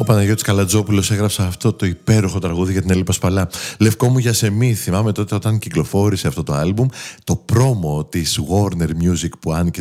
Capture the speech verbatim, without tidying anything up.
Ο Παναγιώτης Καλατζόπουλος έγραψε αυτό το υπέροχο τραγούδι για την Έλλη Πασπαλά. Λευκό μου για σεμί. Θυμάμαι τότε όταν κυκλοφόρησε αυτό το άλμπουμ, το πρόμο της Warner Music που άνοιγε